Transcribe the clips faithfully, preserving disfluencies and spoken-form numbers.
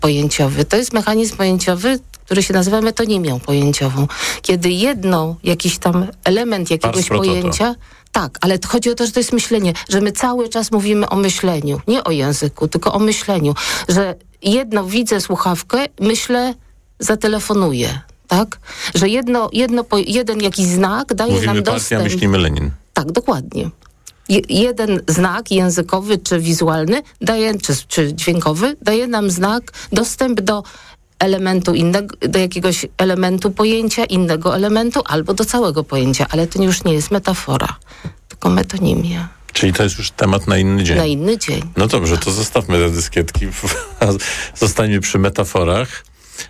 pojęciowy. To jest mechanizm pojęciowy, który się nazywa metonimią pojęciową. Kiedy jedno, jakiś tam element jakiegoś pojęcia... Tak, ale chodzi o to, że to jest myślenie, że my cały czas mówimy o myśleniu, nie o języku, tylko o myśleniu, że jedno widzę słuchawkę, myślę, zatelefonuję, tak? Że jedno, jedno, jeden jakiś znak daje mówimy nam partia, dostęp... myślimy Lenin. Tak, dokładnie. Je, jeden znak językowy czy wizualny, daje, czy, czy dźwiękowy, daje nam znak, dostęp do elementu innego, do jakiegoś elementu pojęcia, innego elementu, albo do całego pojęcia, ale to już nie jest metafora, tylko metonimia. Czyli to jest już temat na inny dzień. Na inny dzień. No dobrze, to zostawmy te dyskietki. Zostańmy przy metaforach.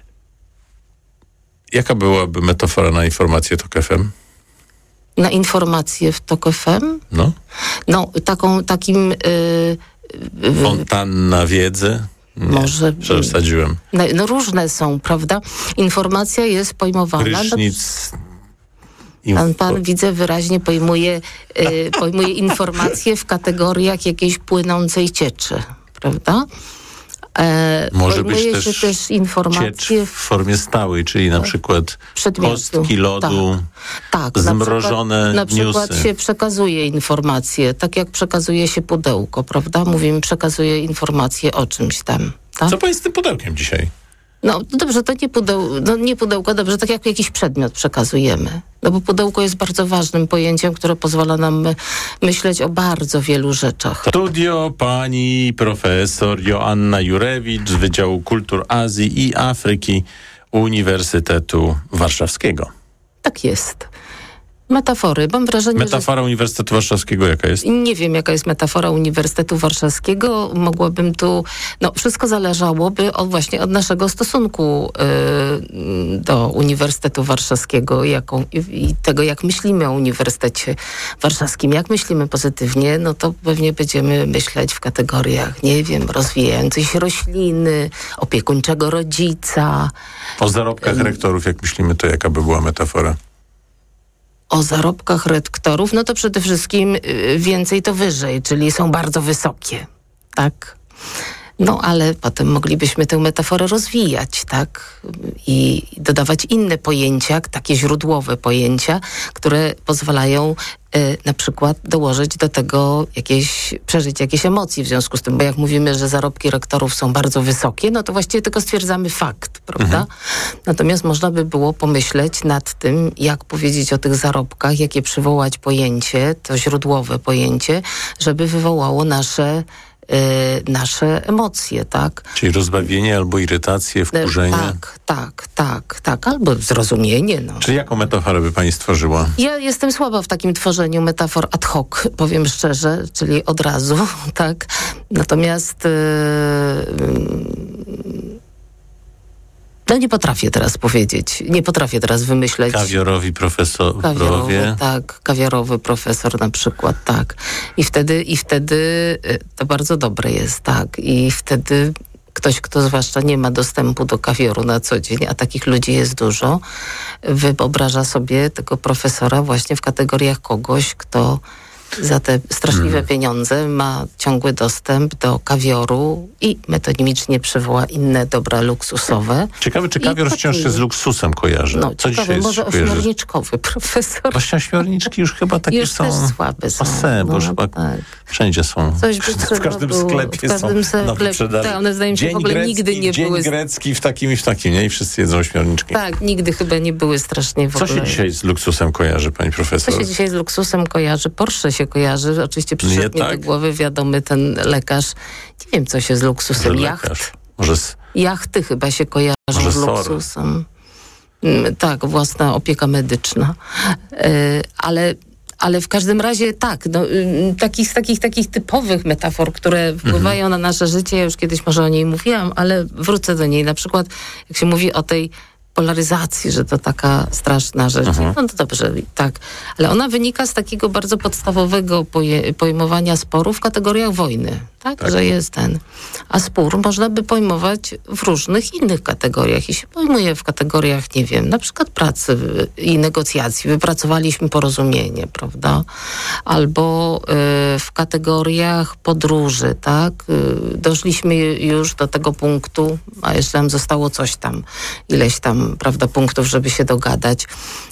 Jaka byłaby metafora na informację Tok F M? Na informację w Tok F M? No. No, taką, takim... Yy, yy, Fontanna wiedzy? Nie, może... Przesadziłem. No, no różne są, prawda? Informacja jest pojmowana... Prysznic... Info... Pan, pan widzę wyraźnie pojmuje, yy, pojmuje informacje w kategoriach jakiejś płynącej cieczy, prawda? E, Może być też, też informacje ciecz w formie stałej, czyli na przykład przedmiotu. Kostki lodu, tak, tak, zmrożone na przykład, na przykład newsy. się przekazuje informacje, tak jak przekazuje się pudełko, prawda? Mówimy, przekazuje informacje o czymś tam. Tak? Co pan z tym pudełkiem dzisiaj? No dobrze, to nie, pudeł, no nie pudełko, dobrze, tak jak jakiś przedmiot przekazujemy. No bo pudełko jest bardzo ważnym pojęciem, które pozwala nam myśleć o bardzo wielu rzeczach. Studio pani profesor Joanna Jurewicz z Wydziału Kultur Azji i Afryki Uniwersytetu Warszawskiego. Tak jest. Metafory. Mam wrażenie, Metafora że... Uniwersytetu Warszawskiego jaka jest? Nie wiem, jaka jest metafora Uniwersytetu Warszawskiego. Mogłabym tu... No, wszystko zależałoby od, właśnie od naszego stosunku y, do Uniwersytetu Warszawskiego jaką, i, i tego, jak myślimy o Uniwersytecie Warszawskim. Jak myślimy pozytywnie, no to pewnie będziemy myśleć w kategoriach, nie wiem, rozwijającej się rośliny, opiekuńczego rodzica. O zarobkach y- rektorów, jak myślimy, to jaka by była metafora? O zarobkach rektorów, no to przede wszystkim więcej to wyżej, czyli są bardzo wysokie, tak? No ale potem moglibyśmy tę metaforę rozwijać, tak? I dodawać inne pojęcia, takie źródłowe pojęcia, które pozwalają y, na przykład dołożyć do tego jakieś, przeżyć jakieś emocje w związku z tym, bo jak mówimy, że zarobki rektorów są bardzo wysokie, no to właściwie tylko stwierdzamy fakt, prawda? Mhm. Natomiast można by było pomyśleć nad tym, jak powiedzieć o tych zarobkach, jakie przywołać pojęcie, to źródłowe pojęcie, żeby wywołało nasze Y, nasze emocje, tak? Czyli rozbawienie albo irytację, wkurzenie. Tak, tak, tak, tak, albo zrozumienie, no. Czy jaką metaforę by pani stworzyła? Ja jestem słaba w takim tworzeniu metafor ad hoc, powiem szczerze, czyli od razu, tak? Natomiast yy, no nie potrafię teraz powiedzieć, nie potrafię teraz wymyśleć. Kawiorowi profesorowie. Kawiorowy, tak, kawiorowy profesor na przykład, tak. I wtedy, i wtedy to bardzo dobre jest, tak. I wtedy ktoś, kto zwłaszcza nie ma dostępu do kawioru na co dzień, a takich ludzi jest dużo, wyobraża sobie tego profesora właśnie w kategoriach kogoś, kto za te straszliwe hmm. pieniądze ma ciągły dostęp do kawioru i metonimicznie przywoła inne dobra luksusowe. Ciekawe, czy kawior wciąż się z luksusem kojarzy? No, co ciekawe, dzisiaj może jest ośmiorniczkowy profesor. Właśnie ośmiorniczki już chyba takie już są... też słabe są. Pase, bo no, już chyba tak. wszędzie są. Coś by w każdym było, sklepie w każdym są na wyprzedaży. Tak, one zdaje mi się dzień w ogóle grecki, nigdy nie dzień były... Dzień grecki w takim i w takim, nie? I wszyscy jedzą ośmiorniczki. Tak, nigdy chyba nie były strasznie w Co ogóle... się dzisiaj z luksusem kojarzy, pani profesor? Co się dzisiaj z luksusem kojarzy? Porsche się kojarzy. Oczywiście przyszedł Nie, mi tak? do głowy wiadomy ten lekarz. Nie wiem, co się z luksusem. Może Jacht. lekarz. Może z... Jachty chyba się kojarzą Może z luksusem. Mm, tak, własna opieka medyczna. Yy, ale... Ale w każdym razie tak, no, y, takich, z takich, takich typowych metafor, które wpływają mhm. na nasze życie, ja już kiedyś może o niej mówiłam, ale wrócę do niej. Na przykład jak się mówi o tej polaryzacji, że to taka straszna rzecz. Mhm. No to dobrze, tak. Ale ona wynika z takiego bardzo podstawowego poje, pojmowania sporu w kategoriach wojny. Tak, Tak. że jest ten. A spór można by pojmować w różnych innych kategoriach. I się pojmuje w kategoriach, nie wiem, na przykład pracy i negocjacji. Wypracowaliśmy porozumienie, prawda? Albo y, w kategoriach podróży, tak? Y, doszliśmy już do tego punktu, a jeszcze nam zostało coś tam, ileś tam, prawda, punktów, żeby się dogadać.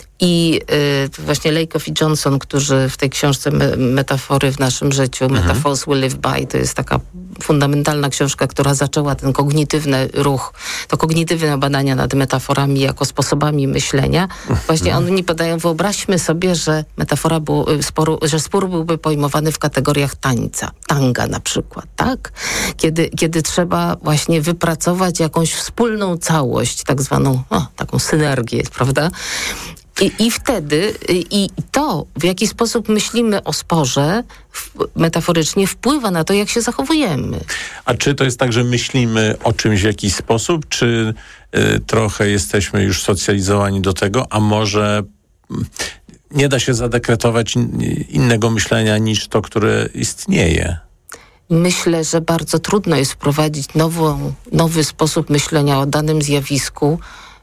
I y, właśnie Lakoff i Johnson, którzy w tej książce me- Metafory w naszym życiu, mhm. Metaphors We Live By, to jest taka fundamentalna książka, która zaczęła ten kognitywny ruch, to kognitywne badania nad metaforami jako sposobami myślenia. Właśnie mhm. oni podają, wyobraźmy sobie, że metafora był, sporu, że spór byłby pojmowany w kategoriach tańca, tanga na przykład, tak? Kiedy, kiedy trzeba właśnie wypracować jakąś wspólną całość, tak zwaną, o, taką synergię, prawda? I, I wtedy, i to, w jaki sposób myślimy o sporze, w, metaforycznie wpływa na to, jak się zachowujemy. A czy to jest tak, że myślimy o czymś w jakiś sposób, czy y, trochę jesteśmy już socjalizowani do tego, a może y, nie da się zadekretować in, innego myślenia niż to, które istnieje? Myślę, że bardzo trudno jest wprowadzić nową, nowy sposób myślenia o danym zjawisku,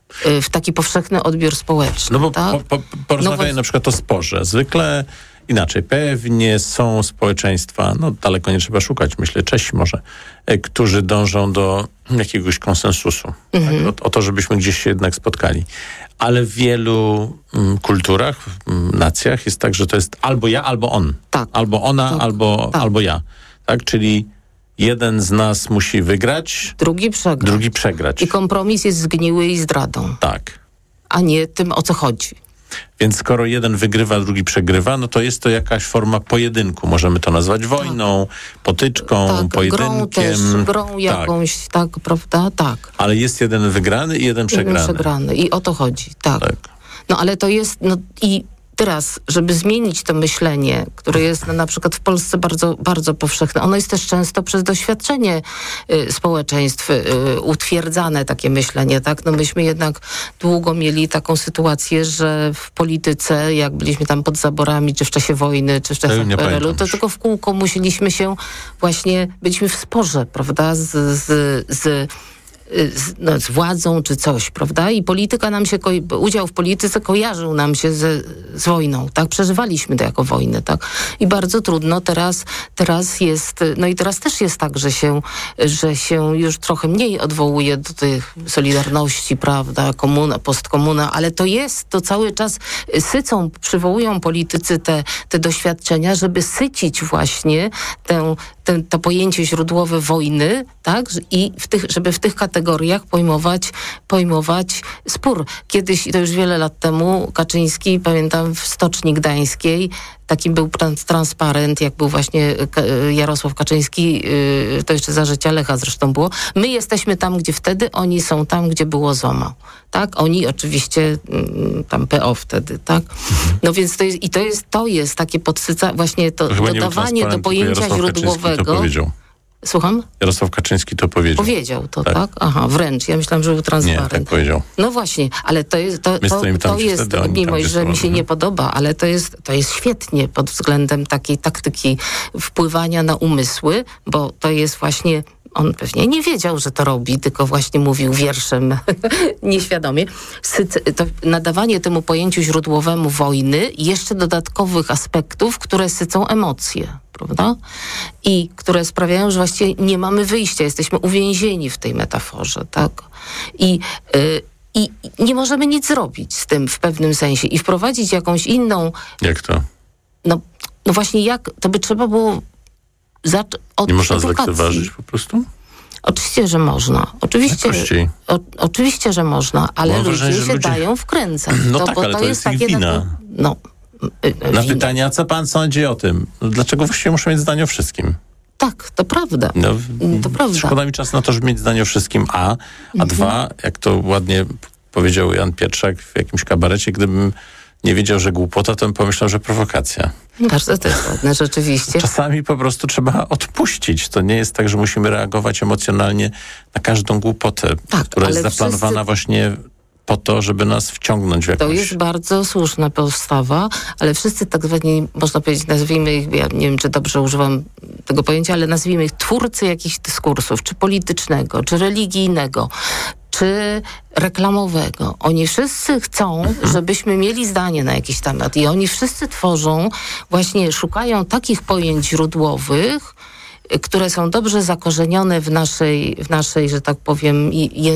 w taki powszechny odbiór społeczny. No bo tak? po, po, porozmawiamy no, na przykład o sporze. Zwykle inaczej. Pewnie są społeczeństwa, no daleko nie trzeba szukać, myślę, Czesi może, e, którzy dążą do jakiegoś konsensusu. Mhm. Tak? O, o to, żebyśmy gdzieś się jednak spotkali. Ale w wielu mm, kulturach, mm, nacjach jest tak, że to jest albo ja, albo on. Tak. Albo ona, tak. albo, tak. albo ja. Tak? Czyli jeden z nas musi wygrać, drugi przegrać. drugi przegrać. I kompromis jest zgniły i zdradą. Tak. A nie tym, o co chodzi. Więc skoro jeden wygrywa, drugi przegrywa, no to jest to jakaś forma pojedynku. Możemy to nazwać wojną, tak. potyczką, tak, pojedynkiem. Grą też, grą jakąś, tak. tak, prawda? Tak. Ale jest jeden wygrany i jeden przegrany. Jeden przegrany. I o to chodzi, tak. tak. No ale to jest, no i teraz, żeby zmienić to myślenie, które jest no, na przykład w Polsce bardzo, bardzo powszechne, ono jest też często przez doświadczenie y, społeczeństw y, utwierdzane takie myślenie, tak? No myśmy jednak długo mieli taką sytuację, że w polityce, jak byliśmy tam pod zaborami, czy w czasie wojny, czy w czasach P R L u, to tylko w kółko musieliśmy się właśnie, byliśmy w sporze, prawda, z, z, z Z, no, z władzą czy coś, prawda? I polityka nam się, ko- udział w polityce kojarzył nam się z, z wojną, tak? Przeżywaliśmy to jako wojnę, tak? I bardzo trudno teraz, teraz jest, no i teraz też jest tak, że się, że się już trochę mniej odwołuje do tych solidarności, prawda? Komuna, postkomuna, ale to jest, to cały czas sycą, przywołują politycy te, te doświadczenia, żeby sycić właśnie tę, tę, to pojęcie źródłowe wojny, tak? I w tych, żeby w tych kategoriach pojmować, pojmować spór. Kiedyś, to już wiele lat temu, Kaczyński, pamiętam, w Stoczni Gdańskiej, takim był trans- transparent, jak był właśnie Jarosław Kaczyński, to jeszcze za życia Lecha zresztą było. My jesteśmy tam, gdzie wtedy, oni są tam, gdzie było ZOMO. Tak? Oni oczywiście tam P O wtedy, tak? No więc to jest, i to jest, to jest takie podsyca, właśnie to, to dodawanie do pojęcia źródłowego. Słucham? Jarosław Kaczyński to powiedział. Powiedział to, tak? tak? Aha, wręcz. Ja myślałam, że był transparent. Nie, tak powiedział. No właśnie, ale to jest, to, to, to jest wtedy, mimo że mi się nie podoba, ale to jest, to jest świetnie pod względem takiej taktyki wpływania na umysły, bo to jest właśnie, on pewnie nie wiedział, że to robi, tylko właśnie mówił wierszem nieświadomie. Syce, to nadawanie temu pojęciu źródłowemu wojny jeszcze dodatkowych aspektów, które sycą emocje, prawda? I które sprawiają, że właściwie nie mamy wyjścia, jesteśmy uwięzieni w tej metaforze, tak? I, yy, i nie możemy nic zrobić z tym w pewnym sensie i wprowadzić jakąś inną... Jak to? No, no właśnie jak, to by trzeba było zacząć od Nie można edukacji. zlekceważyć po prostu? Oczywiście, że można. Oczywiście, o, oczywiście, że można, ale ludzie wrażenie, się ludzie... dają wkręcać. No to, tak, bo ale to, to jest, jest ich takie wina. Tak, no, Na wina. pytania, co pan sądzi o tym? Dlaczego właściwie muszę mieć zdanie o wszystkim? Tak, to prawda. No, to prawda. Szkoda mi czasu na to, żeby mieć zdanie o wszystkim, a, a mhm. dwa, jak to ładnie powiedział Jan Pietrzak w jakimś kabarecie, gdybym nie wiedział, że głupota, to bym pomyślał, że prowokacja. Bardzo to jest ładne, rzeczywiście. Czasami po prostu trzeba odpuścić. To nie jest tak, że musimy reagować emocjonalnie na każdą głupotę, tak, która jest zaplanowana wszyscy... właśnie po to, żeby nas wciągnąć w jakąś... To jest bardzo słuszna postawa, ale wszyscy tak zwani, można powiedzieć, nazwijmy ich, ja nie wiem, czy dobrze używam tego pojęcia, ale nazwijmy ich twórcy jakichś dyskursów, czy politycznego, czy religijnego, czy reklamowego. Oni wszyscy chcą, żebyśmy mieli zdanie na jakiś temat i oni wszyscy tworzą, właśnie szukają takich pojęć źródłowych, które są dobrze zakorzenione w naszej, w naszej, że tak powiem,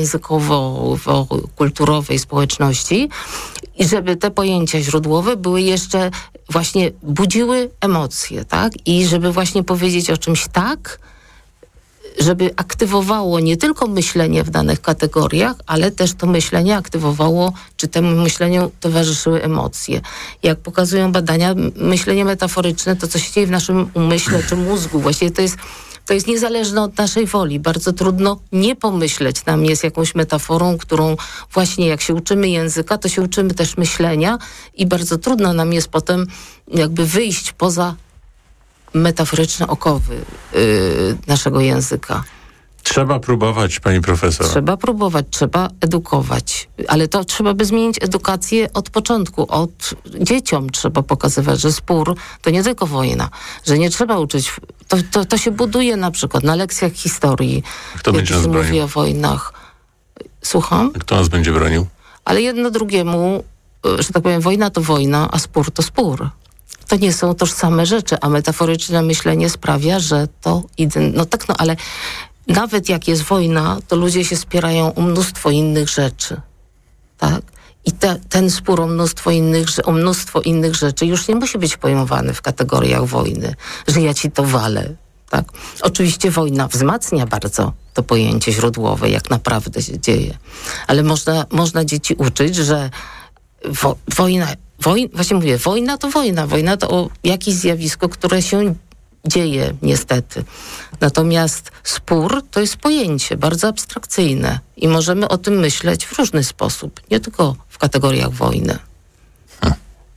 językowo-kulturowej społeczności i żeby te pojęcia źródłowe były jeszcze właśnie, budziły emocje, tak? I żeby właśnie powiedzieć o czymś tak, żeby aktywowało nie tylko myślenie w danych kategoriach, ale też to myślenie aktywowało, czy temu myśleniu towarzyszyły emocje. Jak pokazują badania, myślenie metaforyczne, to co się dzieje w naszym umyśle czy mózgu, właściwie to jest, to jest niezależne od naszej woli. Bardzo trudno nie pomyśleć nam jest jakąś metaforą, którą właśnie jak się uczymy języka, to się uczymy też myślenia i bardzo trudno nam jest potem jakby wyjść poza metaforyczne okowy yy, naszego języka. Trzeba próbować, pani profesor. Trzeba próbować, trzeba edukować. Ale to trzeba by zmienić edukację od początku. Od dzieciom trzeba pokazywać, że spór to nie tylko wojna. Że nie trzeba uczyć... To, to, to się buduje na przykład na lekcjach historii. Kto będzie nas bronił? Mówi o wojnach. Słucham? Kto nas będzie bronił? Ale jedno drugiemu, że tak powiem, wojna to wojna, a spór to spór. To nie są tożsame rzeczy, a metaforyczne myślenie sprawia, że to... Ident... No tak, no ale nawet jak jest wojna, to ludzie się spierają o mnóstwo innych rzeczy. Tak? I te, ten spór o mnóstwo, innych, o mnóstwo innych rzeczy już nie musi być pojmowany w kategoriach wojny, że ja ci to walę. Tak? Oczywiście wojna wzmacnia bardzo to pojęcie źródłowe, jak naprawdę się dzieje. Ale można, można dzieci uczyć, że wo, wojna... Woj, właśnie mówię, wojna to wojna. Wojna to jakieś zjawisko, które się dzieje niestety. Natomiast spór to jest pojęcie bardzo abstrakcyjne i możemy o tym myśleć w różny sposób, nie tylko w kategoriach wojny. Hmm.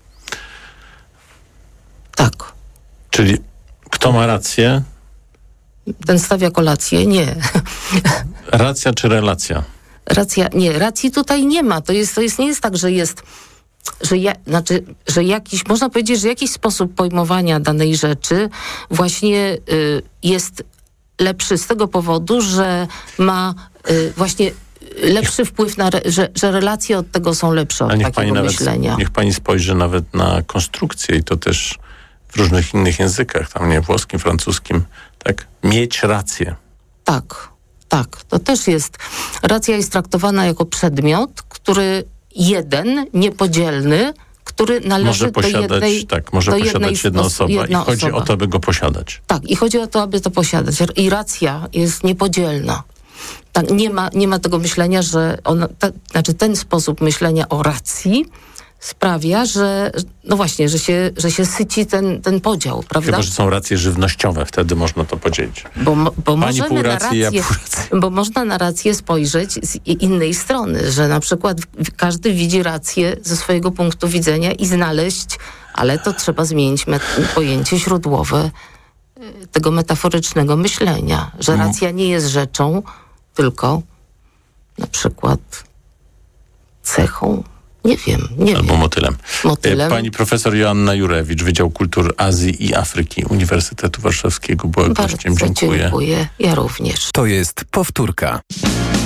Tak. Czyli kto ma rację? Ten stawia kolację? Nie. Racja czy relacja? Racja, nie, racji tutaj nie ma. To jest, to jest, nie jest tak, że jest że, ja, znaczy, że jakiś, można powiedzieć, że jakiś sposób pojmowania danej rzeczy właśnie y, jest lepszy z tego powodu, że ma y, właśnie lepszy wpływ na, re, że, że relacje od tego są lepsze od niech takiego pani nawet, myślenia. Niech pani spojrzy nawet na konstrukcję i to też w różnych innych językach, tam nie włoskim, francuskim, tak? Mieć rację. Tak, tak. To też jest, racja jest traktowana jako przedmiot, który jeden, niepodzielny, który należy może posiadać, do jednej... Tak, może do posiadać jednej jedna osoba jedna i chodzi osoba. o to, aby go posiadać. Tak, i chodzi o to, aby to posiadać. I racja jest niepodzielna. Tak, nie ma, nie ma tego myślenia, że ona, ta, znaczy ten sposób myślenia o racji sprawia, że no właśnie, że się, że się syci ten, ten podział, prawda? Chyba, że są racje żywnościowe, wtedy można to podzielić. Bo, bo, Pani możemy pół na racji, rację, ja pół racji. bo można na rację spojrzeć z innej strony, że na przykład każdy widzi rację ze swojego punktu widzenia i znaleźć, ale to trzeba zmienić met- pojęcie źródłowe tego metaforycznego myślenia, że racja nie jest rzeczą, tylko na przykład cechą. Nie wiem, nie Albo wiem. motylem. Motylem. Pani profesor Joanna Jurewicz, Wydział Kultur Azji i Afryki Uniwersytetu Warszawskiego była gościem. Bardzo Dziękuję. dziękuję. Ja również. To jest powtórka.